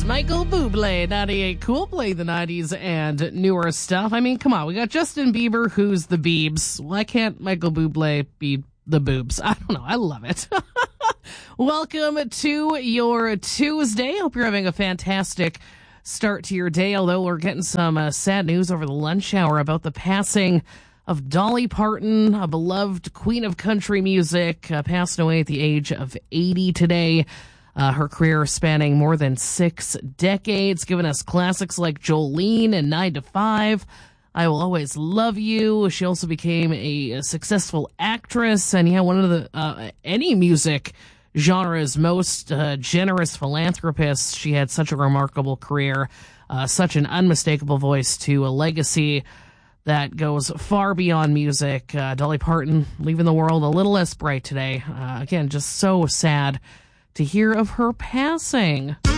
It's Michael Bublé, 98 Cool, play the 90s and newer stuff. I mean, come on, we got Justin Bieber, who's the Biebs. Why can't Michael Bublé be the boobs? I don't know, I love it. Welcome to your Tuesday. Hope you're having a fantastic start to your day, although we're getting some sad news over the lunch hour about the passing of Dolly Parton, a beloved queen of country music, passed away at the age of 80 today. Her career spanning more than 6 decades, giving us classics like Jolene and 9 to 5. I Will Always Love You. She also became a successful actress and one of the any music genre's most generous philanthropists. She had such a remarkable career, such an unmistakable voice to a legacy that goes far beyond music. Dolly Parton leaving the world a little less bright today. Again, just so sad to hear of her passing.